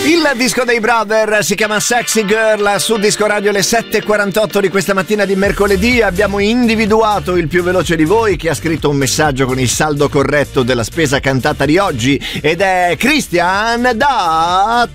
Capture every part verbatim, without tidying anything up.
Il disco dei Brother si chiama Sexy Girl su Disco Radio alle sette e quarantotto di questa mattina di mercoledì. Abbiamo individuato il più veloce di voi che ha scritto un messaggio con il saldo corretto della spesa cantata di oggi ed è Christian da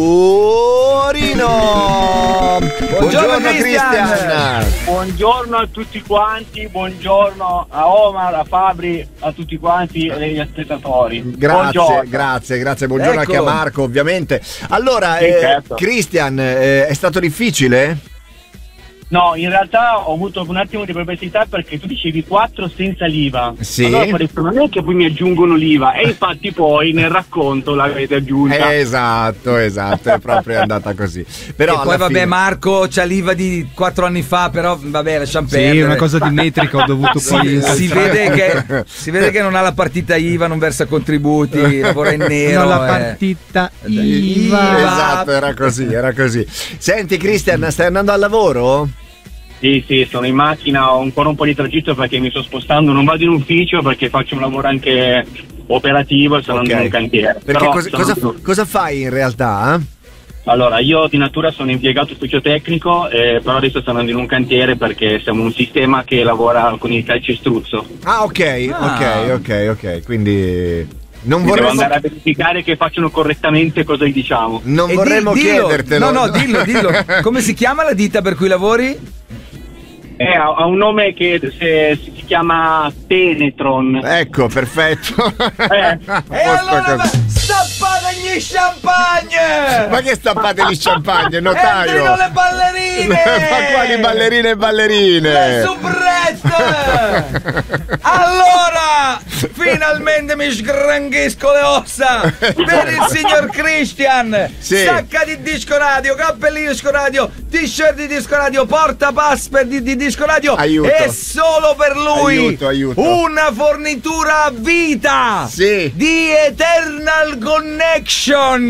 Torino. Buongiorno, buongiorno Christian. Christian. Buongiorno a tutti quanti, buongiorno a Omar, a Fabri, a tutti quanti e agli ascoltatori. Grazie, buongiorno. grazie, grazie, buongiorno Ecco. anche a Marco ovviamente. Allora, Sì, eh, certo. Christian, eh, è stato difficile? No, in realtà ho avuto un attimo di perplessità perché tu dicevi quattro senza l'I V A. Sì. Allora ho detto, non è che poi mi aggiungono l'I V A e infatti poi nel racconto l'avete aggiunta. Esatto, esatto, è proprio andata così. Però e poi alla vabbè fine... Marco c'ha l'I V A di quattro anni fa, però vabbè lasciamo perdere. Sì, una cosa di metrica ho dovuto Sì, poi si, vede che, si vede che non ha la partita I V A, non versa contributi, lavora in nero. non la eh. partita I V A. Esatto, era così, era così. Senti Christian, stai andando al lavoro? Sì, sì, sono in macchina, ho ancora un po' di tragitto perché mi sto spostando, non vado in ufficio perché faccio un lavoro anche operativo e sono Ok. in un cantiere. Perché Però cosa, sono cosa, più- cosa fai in realtà? Allora, io di natura sono impiegato ufficio tecnico, eh, però adesso sto andando in un cantiere perché siamo un sistema che lavora con il calcestruzzo. Ah, ok, Ah. ok, ok, ok, quindi non Devo vorremmo, andare a verificare che facciano correttamente cosa gli diciamo. non E di- vorremmo dillo. chiedertelo. No, no, dillo, dillo. Come si chiama la ditta per cui lavori? Eh, ha, ha un nome che se, si chiama Penetron. Ecco, perfetto. Eh. A E posto allora così. stappategli champagne! Ma che stappate gli champagne, Entrino notaio? le ballerine! Ma quali ballerine e Le ballerine? soubrette! Allora, finalmente mi sgranghisco le ossa per il signor Christian. Sì. Sacca di Disco Radio, cappellino Disco Radio, t-shirt di Disco Radio, porta passport di, di Disco Radio. Aiuto. E solo per lui Aiuto, aiuto. una fornitura a vita Sì. di Eternal Connection.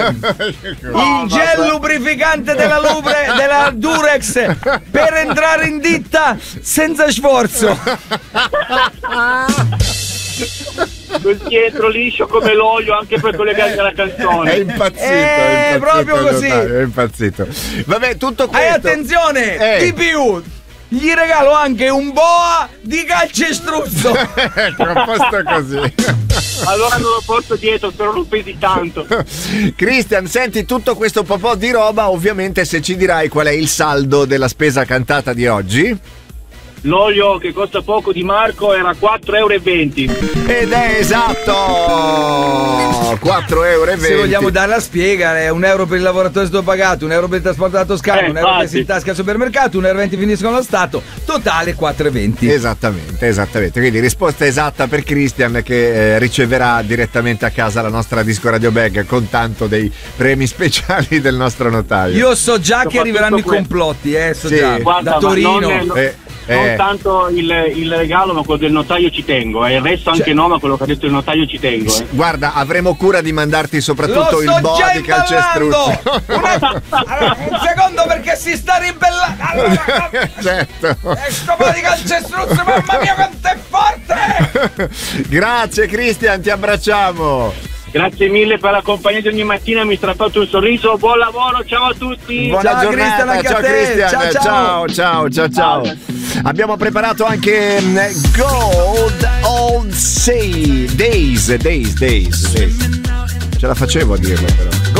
Il gel lubrificante della, lubre, della Durex per entrare in ditta senza sforzo. Così entro liscio come l'olio anche per collegarmi alla È canzone. impazzito, Eh, è impazzito proprio il così. notaio, è impazzito. Vabbè, tutto E questo. attenzione, Eh. di più, gli regalo anche un boa di calcestruzzo. Ecco, a posto così. Allora non lo porto dietro, spero non pesi tanto. Christian, senti tutto questo po' di roba, ovviamente se ci dirai qual è il saldo della spesa cantata di oggi. L'olio che costa poco di Marco era quattro e venti euro. Ed è esatto quattro e venti Se euro. vogliamo darla a spiegare, un euro per il lavoratore pagato, un euro per il trasporto della Toscana, Eh, un euro per infatti. il tasca al supermercato, un euro e venti finiscono allo Stato, totale quattro e venti. Esattamente, esattamente. Quindi risposta esatta per Christian che eh, riceverà direttamente a casa la nostra Disco Radio Bag con tanto dei premi speciali del nostro notaio. Io so già che Soprattutto arriveranno i questo. complotti, eh, so Sì. già. Guarda, da ma Torino. non è- Eh, Non eh. tanto il, il regalo, ma quello del notaio ci tengo. E il resto anche Cioè- no, ma quello che ha detto il notaio ci tengo. Eh. Guarda, avremo cura di mandarti soprattutto Lo il sto boa già di calcestruzzo. imballando! Una- allora, un secondo perché si sta ribellando. Allora, Certo. e sto po' di calcestruzzo, mamma mia quanto è forte! Grazie Christian, ti abbracciamo. Grazie mille per la compagnia di ogni mattina, mi strappate un sorriso. Buon lavoro, ciao a tutti. Buona Ciao, giornata, Christian, anche a ciao te. Christian, Ciao, ciao. ciao ciao ciao ciao. Abbiamo preparato anche mm, Gold Old Say Days, Days, Days, Days. Ce la facevo a dirlo però.